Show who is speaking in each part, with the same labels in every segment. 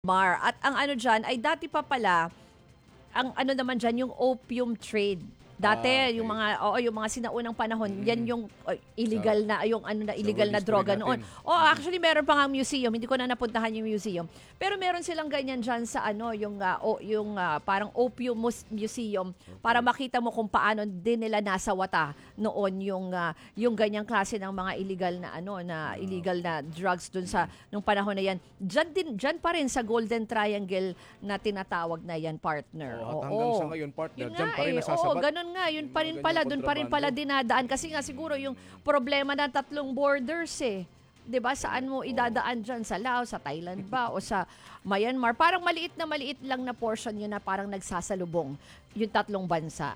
Speaker 1: At ang ano diyan ay dati pa pala, ang ano naman diyan yung opium trade. Dati
Speaker 2: Okay.
Speaker 1: yung mga sinaunang panahon, yan yung illegal na yung ano na illegal na
Speaker 2: world
Speaker 1: droga
Speaker 2: history
Speaker 1: noon.
Speaker 2: natin.
Speaker 1: Actually meron pa nga museum, hindi ko na napuntahan yung museum. Pero meron silang ganyan diyan sa ano parang opium museum para makita mo kung paano din nila nasawata noon yung ganyang klase ng mga illegal na drugs dun sa nung panahon na yan. Diyan pa rin sa Golden Triangle na tinatawag na yan, partner.
Speaker 2: At hanggang sa ngayon, partner,
Speaker 1: Yun
Speaker 2: dyan
Speaker 1: nga
Speaker 2: pa rin nasasabat.
Speaker 1: Oo, ganun nga. Yun pa rin
Speaker 2: Yung
Speaker 1: pala.
Speaker 2: ganyang
Speaker 1: Doon pa rin pala
Speaker 2: kontrabando.
Speaker 1: dinadaan. Kasi nga siguro yung problema ng tatlong borders eh. 'Di ba? Saan mo idadaan dyan? Sa Laos, sa Thailand ba? O sa Myanmar? Parang maliit lang na portion yun na parang nagsasalubong yung tatlong bansa.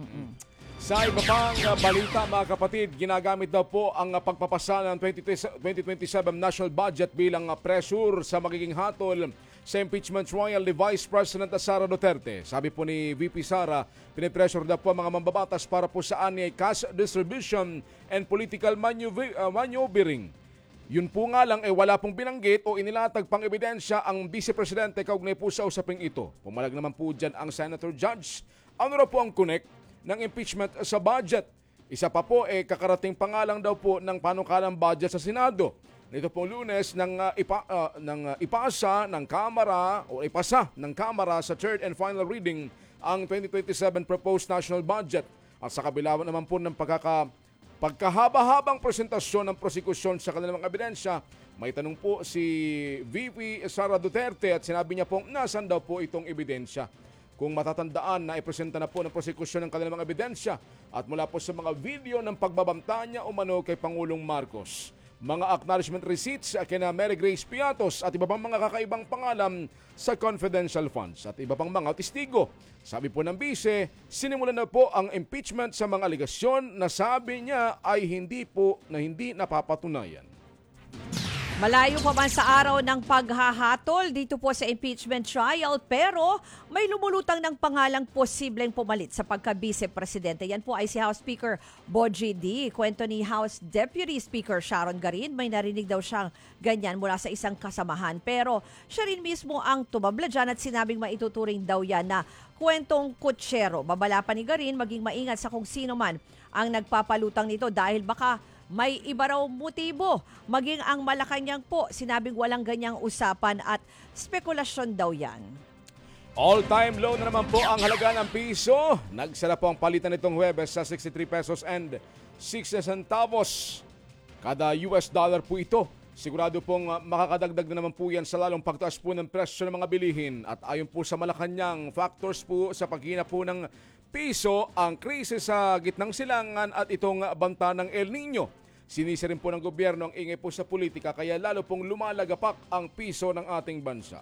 Speaker 2: Sa iba pang balita, mga kapatid, ginagamit daw po ang pagpapasa ng 2027 national budget bilang pressure sa magiging hatol sa impeachment trial ni Vice President Sara Duterte. Sabi po ni VP Sara, pinipressure daw po ang mga mambabatas para po sa ani cash distribution and political maneuvering. Yun po nga lang wala pong binanggit o inilatag pang ebidensya ang Vice Presidente kaugnay po sa usaping ito. Pumalag naman po dyan ang Senator Judge. Ano raw po ang connect ng impeachment sa budget? Isa pa po kakarating pangalang daw po ng panukalang budget sa Senado. Nito pong Lunes ipasa ng Kamara sa third and final reading ang 2027 proposed national budget. At sa kabila naman po ng pagkahaba-habang presentasyon ng prosekusyon sa kanilang mga ebidensya, may tanong po si VP Sara Duterte at sinabi niya pong nasan daw po itong ebidensya. Kung matatandaan na ipresenta na po ng prosekusyon ng kanilang mga ebidensya at mula po sa mga video ng pagbabanta niya umano kay Pangulong Marcos. Mga acknowledgement receipts kina Mary Grace Piatos at iba pang mga kakaibang pangalan sa confidential funds at iba pang mga testigo. Sabi po ng bise, sinimulan na po ang impeachment sa mga aligasyon na sabi niya ay hindi napapatunayan.
Speaker 1: Malayo pa man sa araw ng paghahatol dito po sa impeachment trial, pero may lumulutang ng pangalang posibleng pumalit sa pagka-vice-presidente. Yan po ay si House Speaker Bogie D. Kwento ni House Deputy Speaker Sharon Garin, may narinig daw siyang ganyan mula sa isang kasamahan. Pero siya rin mismo ang tumabla dyan at sinabing maituturing daw yan na kwentong kutsero. Babala pa ni Garin maging maingat sa kung sino man ang nagpapalutang nito dahil baka may iba raw motibo. Maging ang Malacanang po, sinabing walang ganyang usapan at spekulasyon daw yan.
Speaker 2: All-time low na naman po ang halaga ng piso. Nagsara po ang palitan nitong Huwebes sa 63 pesos and 60 centavos kada US dollar po ito. Sigurado pong makakadagdag na naman po yan sa lalong pagtaas po ng presyo ng mga bilihin. At ayon po sa Malacanang, factors po sa paghina po ng piso ang krisis sa gitnang silangan at itong banta ng El Nino. Sinisi rin po ng gobyerno ang ingay po sa politika kaya lalo pong lumalagapak ang piso ng ating bansa.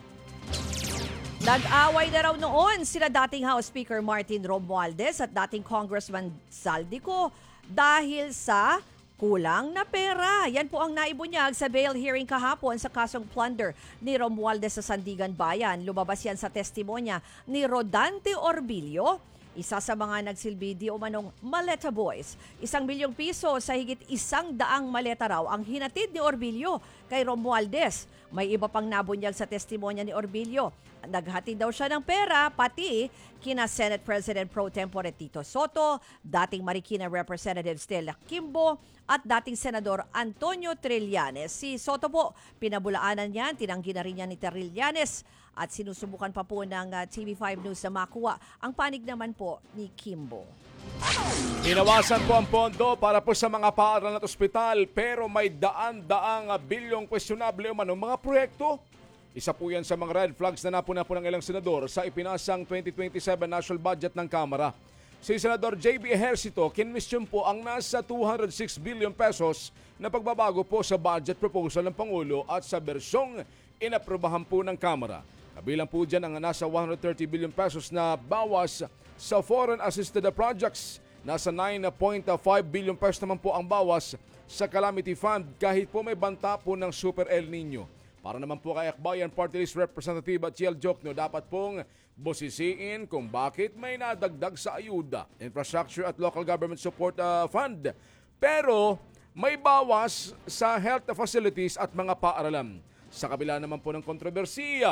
Speaker 1: Nag-away na raw noon sila dating House Speaker Martin Romualdez at dating Congressman Saldico dahil sa kulang na pera. Yan po ang naibunyag sa bail hearing kahapon sa kasong plunder ni Romualdez sa Sandigan Bayan. Lumabas yan sa testimonya ni Rodante Orbilio, isa sa mga nagsilbi di umanong Maleta Boys. 1 milyong piso sa higit 100 maleta raw ang hinatid ni Orbilio kay Romualdez. May iba pang nabunyag sa testimonya ni Orbilio. Naghatid daw siya ng pera pati kina Senate President Pro Tempore Tito Soto, dating Marikina Representative Stella Kimbo at dating Senador Antonio Trillanes. Si Soto po, pinabulaanan niyan, tinanggi na rin niya ni Trillanes at sinusubukan pa po ng TV5 News na makuha ang panig naman po ni Kimbo.
Speaker 2: Inawasan po ang pondo para po sa mga paaralan at ospital pero may daan-daang bilyong questionable umano mga proyekto. Isa po yan sa mga red flags na napuna po ng ilang senador sa ipinasang 2027 national budget ng Kamara. Si Senador J.B. Ejercito, kinmisyon po ang nasa 206 billion pesos na pagbabago po sa budget proposal ng Pangulo at sa bersyong inaprubahan po ng Kamara. Kabilang po dyan ang nasa 130 billion pesos na bawas sa foreign assisted projects. Nasa 9.5 billion pesos naman po ang bawas sa calamity fund kahit po may banta po ng Super El Nino. Para naman po kay Akbayan Party List Representative Chiel Jokno, dapat pong busisiin kung bakit may nadagdag sa ayuda, infrastructure at local government support fund. Pero may bawas sa health facilities at mga paaralan. Sa kabila naman po ng kontrobersiya,